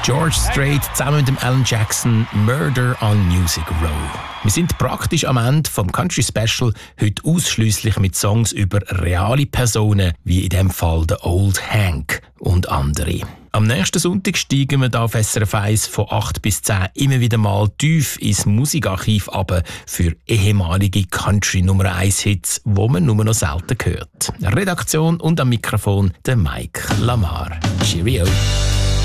George Strait zusammen mit dem Alan Jackson, Murder on Music Row. Wir sind praktisch am Ende vom Country Special, heute ausschliesslich mit Songs über reale Personen, wie in dem Fall der Old Hank und andere. Am nächsten Sonntag steigen wir da auf SRF 1 von 8 bis 10 immer wieder mal tief ins Musikarchiv runter für ehemalige Country Nummer 1 Hits, die man nur noch selten hört. Redaktion und am Mikrofon der Mike Lamar. Cheerio!